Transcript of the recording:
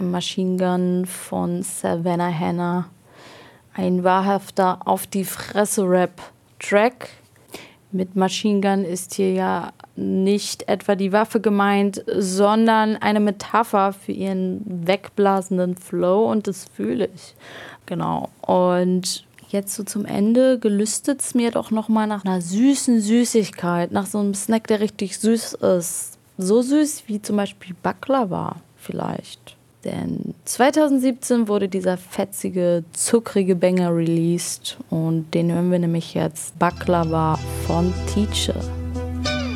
Machine Gun von Savannah Hanna. Ein wahrhafter Auf-die-Fresse-Rap-Track. Mit Machine Gun ist hier ja nicht etwa die Waffe gemeint, sondern eine Metapher für ihren wegblasenden Flow und das fühle ich. Genau. Und jetzt so zum Ende gelüstet es mir doch nochmal nach einer süßen Süßigkeit, nach so einem Snack, der richtig süß ist. So süß wie zum Beispiel Baklava vielleicht. Denn 2017 wurde dieser fetzige, zuckrige Banger released und den hören wir nämlich jetzt, Baklava von Tietje.